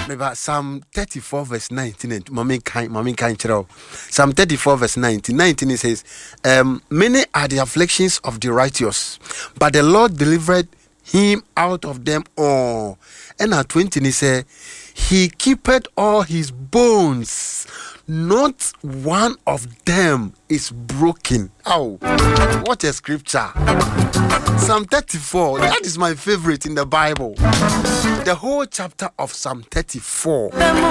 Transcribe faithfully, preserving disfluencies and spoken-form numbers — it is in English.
Remember Psalm thirty-four verse nineteen and Mami kind Mami kind chiro. Psalm thirty-four verse nineteen. nineteen it says, um, many are the afflictions of the righteous, but the Lord delivered him out of them all. And at twenty he said, he keepeth all his bones. Not one of them is broken. Oh, what a scripture. Psalm thirty-four, that is my favorite in the Bible. The whole chapter of Psalm thirty-four.